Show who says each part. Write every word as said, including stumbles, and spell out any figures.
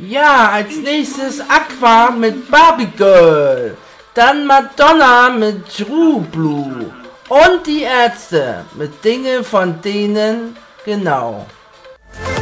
Speaker 1: Ja, als nächstes Aqua mit Barbie Girl. Dann Madonna mit True Blue. Und die Ärzte mit Dinge von denen genau.